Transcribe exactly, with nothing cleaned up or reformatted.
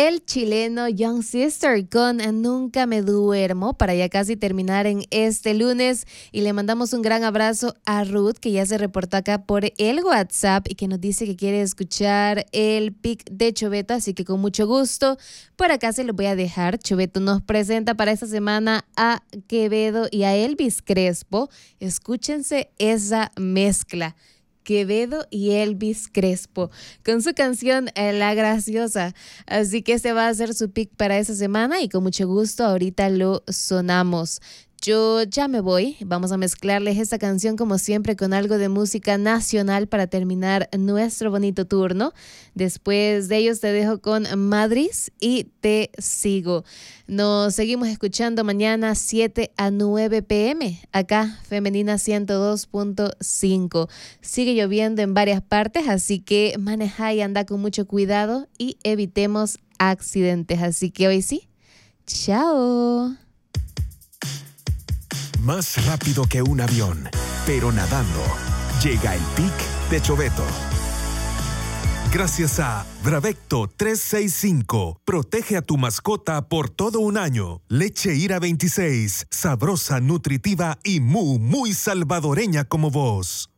el chileno Young Sister con Nunca me duermo para ya casi terminar en este lunes, y le mandamos un gran abrazo a Ruth, que ya se reportó acá por el WhatsApp y que nos dice que quiere escuchar el pic de Choveto, así que con mucho gusto por acá se lo voy a dejar. Choveto nos presenta para esta semana a Quevedo y a Elvis Crespo. Escúchense esa mezcla, Quevedo y Elvis Crespo, con su canción eh, La Graciosa. Así que este va a ser su pick para esa semana y con mucho gusto ahorita lo sonamos. Yo ya me voy, vamos a mezclarles esta canción como siempre con algo de música nacional para terminar nuestro bonito turno. Después de ellos te dejo con Madrid y Te Sigo. Nos seguimos escuchando mañana siete a nueve pm, acá Femenina ciento dos punto cinco. Sigue lloviendo en varias partes, así que maneja y anda con mucho cuidado y evitemos accidentes. Así que hoy sí, chao. Más rápido que un avión, pero nadando. Llega el pic de Choveto. Gracias a Bravecto trescientos sesenta y cinco. Protege a tu mascota por todo un año. Leche Ira veintiséis. Sabrosa, nutritiva y muy, muy salvadoreña como vos.